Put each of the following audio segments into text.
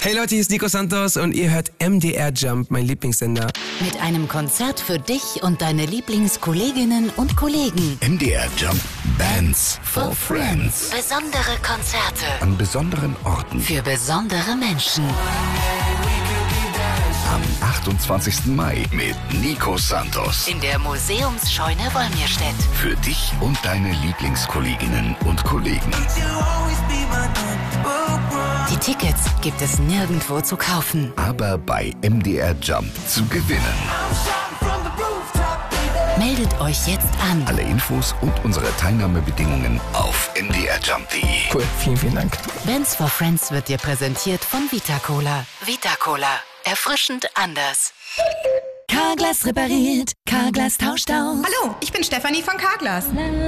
Hey Leute, hier ist Nico Santos und ihr hört MDR Jump, mein Lieblingssender. Mit einem Konzert für dich und deine Lieblingskolleginnen und Kollegen. MDR Jump Bands for Friends. Besondere Konzerte. An besonderen Orten. Für besondere Menschen. Am 28. Mai mit Nico Santos. In der Museumsscheune Wolmirstedt. Für dich und deine Lieblingskolleginnen und Kollegen. Die Tickets gibt es nirgendwo zu kaufen. Aber bei MDR Jump zu gewinnen. Meldet euch jetzt an. Alle Infos und unsere Teilnahmebedingungen auf mdrjump.de. Cool, vielen, vielen Dank. Bands for Friends wird dir präsentiert von Vita-Cola. Vita-Cola. Erfrischend anders. Carglass repariert. Carglass tauscht aus. Hallo, ich bin Stefanie von Carglass.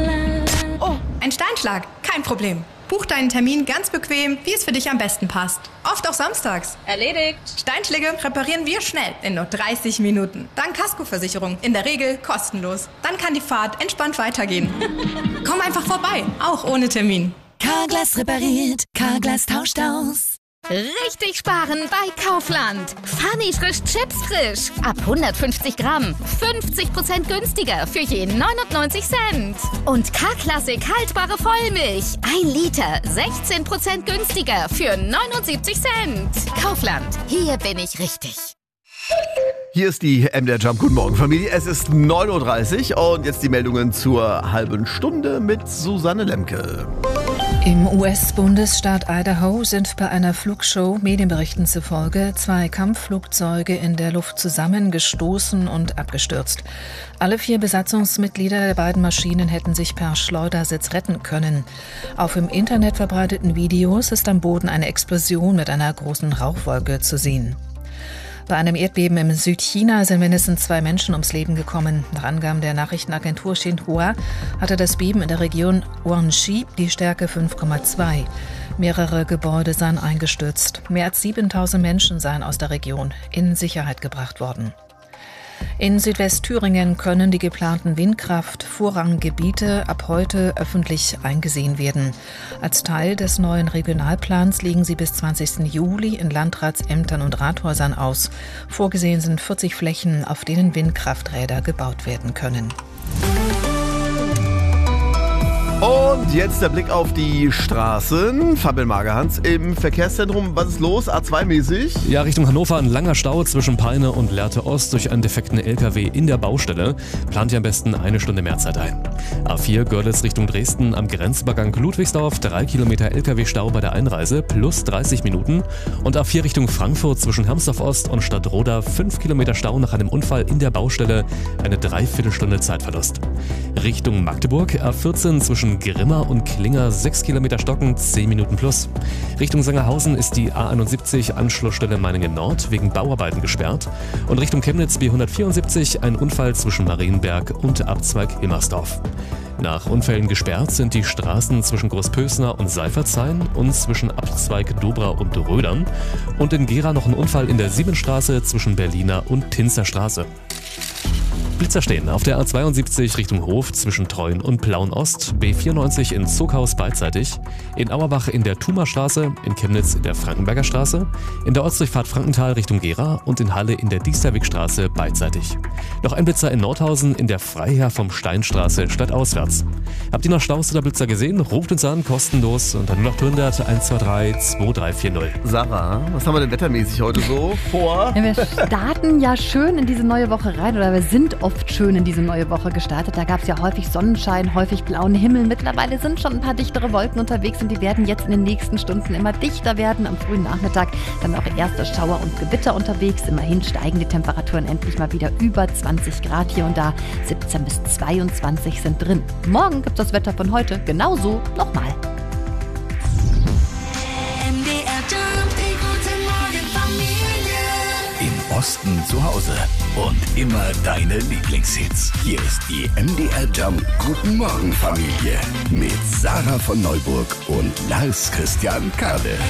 Oh, ein Steinschlag. Kein Problem. Buch deinen Termin ganz bequem, wie es für dich am besten passt. Oft auch samstags. Erledigt. Steinschläge reparieren wir schnell, in nur 30 Minuten. Dank Kaskoversicherung, in der Regel kostenlos. Dann kann die Fahrt entspannt weitergehen. Komm einfach vorbei, auch ohne Termin. Carglass repariert. Carglass tauscht aus. Richtig sparen bei Kaufland. Funny frisch Chips frisch. Ab 150 Gramm. 50% günstiger für je 99 Cent. Und K-Klassik haltbare Vollmilch. 1 Liter. 16% günstiger für 79 Cent. Kaufland. Hier bin ich richtig. Hier ist die MDR Jump. Guten Morgen, Familie. Es ist 9.30 Uhr und jetzt die Meldungen zur halben Stunde mit Susanne Lemke. Im US-Bundesstaat Idaho sind bei einer Flugshow Medienberichten zufolge 2 Kampfflugzeuge in der Luft zusammengestoßen und abgestürzt. Alle 4 Besatzungsmitglieder der beiden Maschinen hätten sich per Schleudersitz retten können. Auf im Internet verbreiteten Videos ist am Boden eine Explosion mit einer großen Rauchwolke zu sehen. Bei einem Erdbeben im Südchina sind mindestens 2 Menschen ums Leben gekommen. Nach Angaben der Nachrichtenagentur Xinhua hatte das Beben in der Region Guangxi die Stärke 5,2. Mehrere Gebäude seien eingestürzt. Mehr als 7.000 Menschen seien aus der Region in Sicherheit gebracht worden. In Südwestthüringen können die geplanten Windkraft-Vorranggebiete ab heute öffentlich eingesehen werden. Als Teil des neuen Regionalplans liegen sie bis 20. Juli in Landratsämtern und Rathäusern aus. Vorgesehen sind 40 Flächen, auf denen Windkrafträder gebaut werden können. Und jetzt der Blick auf die Straßen. Fabian Magerhans im Verkehrszentrum. Was ist los? A2-mäßig? Ja, Richtung Hannover ein langer Stau zwischen Peine und Lehrte Ost durch einen defekten LKW in der Baustelle. Plant ihr am besten 1 Stunde mehr Zeit ein. A4 Görlitz Richtung Dresden am Grenzübergang Ludwigsdorf 3 Kilometer LKW-Stau bei der Einreise plus 30 Minuten. Und A4 Richtung Frankfurt zwischen Hermsdorf Ost und Stadtroda 5 Kilometer Stau nach einem Unfall in der Baustelle. Eine Dreiviertelstunde Zeitverlust. Richtung Magdeburg A14 zwischen Grimma und Klinger 6 Kilometer Stocken, 10 Minuten plus. Richtung Sangerhausen ist die A71 Anschlussstelle Meiningen Nord wegen Bauarbeiten gesperrt. Und Richtung Chemnitz B174 ein Unfall zwischen Marienberg und Abzweig Himmersdorf. Nach Unfällen gesperrt sind die Straßen zwischen Großpösner und Seifertshain und zwischen Abzweig Dobra und Rödern. Und in Gera noch ein Unfall in der Siebenstraße zwischen Berliner und Tinzer Straße. Blitzer stehen auf der A72 Richtung Hof zwischen Treuen und Plauen-Ost, B94 in Zuckhaus beidseitig, in Auerbach in der Thumerstraße, in Chemnitz in der Frankenberger Straße, in der Ortsdurchfahrt Frankenthal Richtung Gera und in Halle in der Diesterwegstraße beidseitig. Noch ein Blitzer in Nordhausen in der Freiherr vom Steinstraße stadtauswärts. Habt ihr noch Staus oder Blitzer gesehen? Ruft uns an, kostenlos unter 0800 123 2340. Sarah, was haben wir denn wettermäßig heute so vor? Ja, wir starten ja schön in diese neue Woche rein, oder wir sind oft schön in diese neue Woche gestartet. Da gab es ja häufig Sonnenschein, häufig blauen Himmel. Mittlerweile sind schon ein paar dichtere Wolken unterwegs und die werden jetzt in den nächsten Stunden immer dichter werden. Am frühen Nachmittag dann auch erste Schauer und Gewitter unterwegs. Immerhin steigen die Temperaturen endlich mal wieder über 20 Grad hier und da. 17 bis 22 sind drin. Morgen gibt es das Wetter von heute genauso nochmal. Im Osten zu Hause und immer deine Lieblingshits. Hier ist die MDR Jump Guten Morgen Familie mit Sarah von Neuburg und Lars Christian Kade.